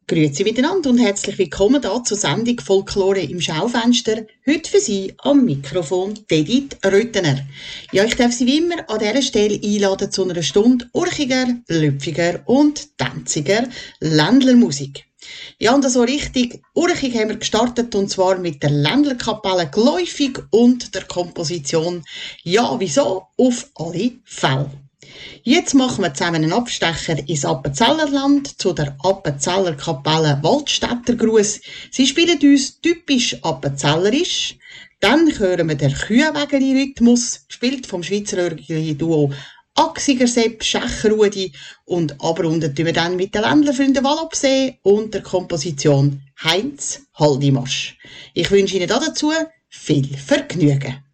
Grüezi miteinander und herzlich willkommen hier zur Sendung Folklore im Schaufenster. Heute für Sie am Mikrofon Edith Röttener. Ja, ich darf Sie wie immer an dieser Stelle einladen zu einer Stunde urchiger, lüpfiger und tänziger Ländlermusik. Ja, und so richtig urchig haben wir gestartet, und zwar mit der Ländlerkapelle Gläufig und der Komposition «Ja, wieso?» auf alle Fälle. Jetzt machen wir zusammen einen Abstecher ins Appenzellerland zu der Appenzeller Kapelle Waldstätter Gruß. Sie spielen uns typisch appenzellerisch. Dann hören wir den Kühwägeli-Rhythmus, gespielt vom Schweizer Duo Axiger Sepp, Schächer-Rudi, und abrunden wir dann mit den Ländlerfreunden Wallobsee und der Komposition Heinz Haldimasch. Ich wünsche Ihnen dazu viel Vergnügen.